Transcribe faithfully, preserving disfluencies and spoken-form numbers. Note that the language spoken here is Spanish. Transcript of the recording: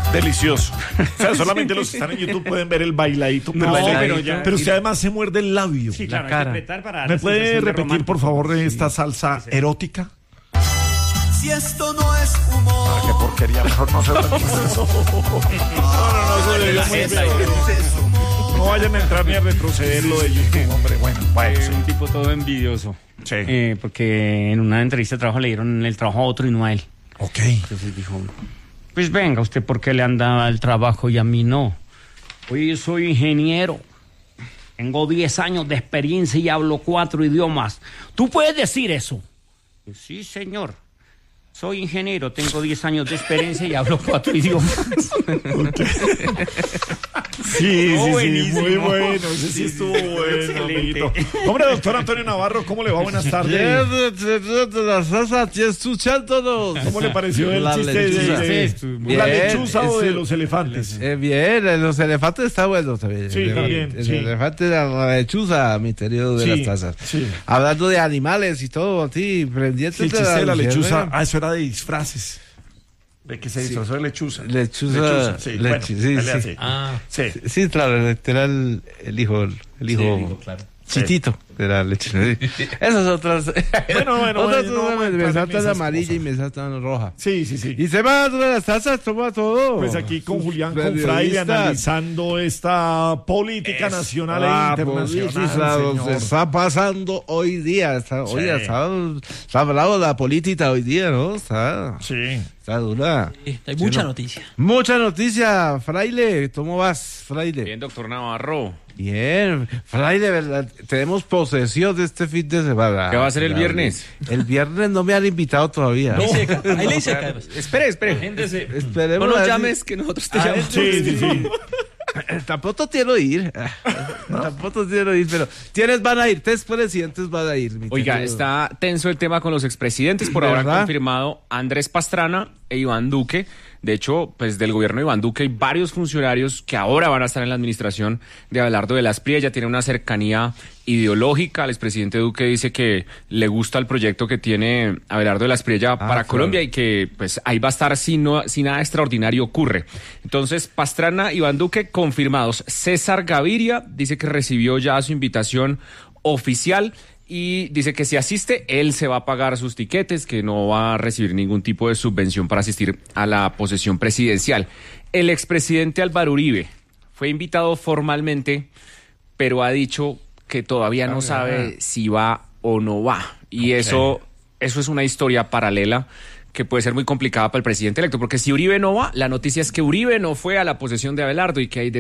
Delicioso. O sea, solamente los que están en YouTube pueden ver el bailadito. No, pero, pero ya- pero usted además se muerde el labio. Sí, claro, La cara. hay que apretar para dar ¿Me la puede sensación de repetir, romántico. por favor, esta salsa erótica? Si esto no es humor. Ah, qué porquería, mejor no se lo digas. No, no, no, eso debería muy feo. No vayan a entrar ni a retroceder lo de YouTube, hombre. Bueno, bueno, Eh, sí. un tipo todo envidioso. Sí. Eh, porque en una entrevista de trabajo le dieron el trabajo a otro y no a él. Ok. Entonces dijo, pues venga, ¿usted por qué le anda el trabajo y a mí no? Oye, yo soy ingeniero. Tengo diez años de experiencia y hablo cuatro idiomas. ¿Tú puedes decir eso? Pues, sí, señor. Soy ingeniero, tengo diez años de experiencia y hablo cuatro idiomas. Sí, Oh, sí, sí, buenísimo. muy bueno. Ese sí, Sí, estuvo sí. bueno, Excelente. amiguito. Hombre, doctor Antonio Navarro, ¿cómo le va? Buenas tardes. La salsa, escuchándonos. ¿Cómo le pareció el La chiste de, lechuza. de- Sí, la bien, lechuza o de ese- los elefantes? Eh, bien, eh, los elefantes está bueno también. Sí, el, también, El sí. elefante de la lechuza, mi interior de Sí, las tazas. sí. Hablando de animales y todo, sí, pendientes Sí, el chiste de la luciérnaga. lechuza. Ah, eso era de disfraces. De que se disfrazó de lechuza. Lechuza, sí. lechu- Bueno, sí, dale sí. así. Ah, Sí. Sí, claro, era el, el hijo, el hijo, chitito de la lechuza. Sí. Esas otras. Bueno, bueno, otras bueno, no vamos a me, entrar me en saltan esas amarilla cosas. y me saltan roja. Sí, sí, sí. Y se va a las tazas, toma todo. Pues aquí con Julián Periodistas. Confraile analizando esta política Es- nacional Ah, e política, internacional, lo que señor. está pasando hoy día. Está, Sí. oye, está, está bravo la política hoy día, ¿no? Está, Sí. está dura. Hay mucha no. noticia. Mucha noticia, Fraile. ¿Cómo vas, Fraile? Bien, doctor Navarro. Bien, Fraile, ¿verdad? Tenemos posesión de este fin de semana. ¿Qué va a ser el viernes? El viernes no me han invitado todavía. Ahí le seca, ahí le seca. Espere, espere. Esperemos. No a nos ver llames que nosotros te Ah, llamamos. Sí, sí, sí. si- Tampoco quiero ir. Tampoco quiero ir, pero ¿quiénes van a ir? Tres presidentes van a ir. mi Oiga, querido. está tenso el tema con los expresidentes. Por ahora han ¿Verdad? confirmado Andrés Pastrana e Iván Duque. De hecho, pues del gobierno de Iván Duque hay varios funcionarios que ahora van a estar en la administración de Abelardo de la Espriella. Ya tiene una cercanía ideológica. El expresidente Duque dice que le gusta el proyecto que tiene Abelardo de la Espriella para claro. Colombia y que pues ahí va a estar si, no, si nada extraordinario ocurre. Entonces, Pastrana, Iván Duque confirmados. César Gaviria dice que recibió ya su invitación oficial y dice que si asiste, él se va a pagar sus tiquetes, que no va a recibir ningún tipo de subvención para asistir a la posesión presidencial. El expresidente Álvaro Uribe fue invitado formalmente, pero ha dicho que todavía no Ah, sabe si va o no va. Y eso, eso es una historia paralela que puede ser muy complicada para el presidente electo, porque si Uribe no va, la noticia es que Uribe no fue a la posesión de Abelardo y que hay de